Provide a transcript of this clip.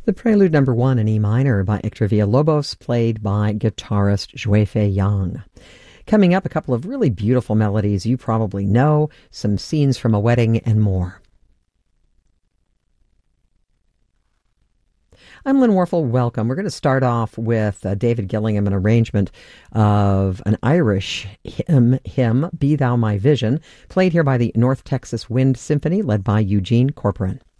The Prelude number 1 in E minor by Hector Villalobos, played by guitarist Juefe Yang. Coming up, a couple of really beautiful melodies you probably know, some scenes from a wedding, and more. I'm Lynn Warfel. Welcome. We're going to start off with David Gillingham, an arrangement of an Irish hymn, Be Thou My Vision, played here by the North Texas Wind Symphony, led by Eugene Corcoran.